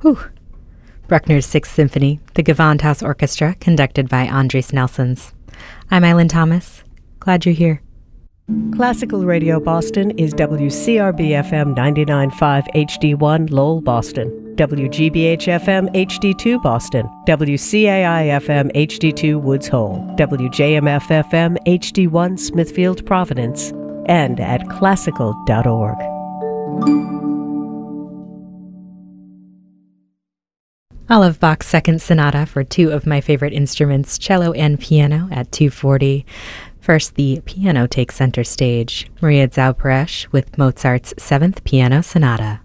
Whew. Bruckner's Sixth Symphony, the Gewandhaus Orchestra, conducted by Andres Nelsons. I'm Eileen Thomas. Glad you're here. Classical Radio Boston is WCRB-FM 99.5 HD1 Lowell, Boston, WGBH-FM HD2 Boston, WCAI-FM HD2 Woods Hole, WJMF-FM HD1 Smithfield, Providence, and at classical.org. Olive Bach's Second Sonata for two of my favorite instruments, cello and piano, at 2:40. First, the piano takes center stage. Maria Zauperesh with Mozart's Seventh Piano Sonata.